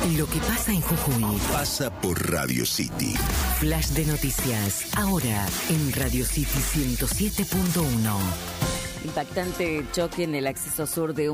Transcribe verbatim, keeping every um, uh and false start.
Lo que pasa en Jujuy pasa por Radio City. Flash de noticias, ahora en Radio City ciento siete punto uno. Impactante choque en el acceso sur de un